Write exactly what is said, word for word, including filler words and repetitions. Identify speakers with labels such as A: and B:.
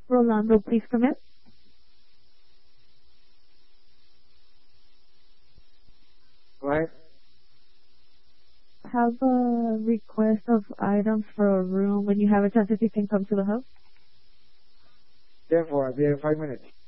A: Rolando, please come in.
B: Right.
A: Have a request of items for a room. When you have a chance, if you can come to the house.
B: Therefore, I'll be there in five minutes.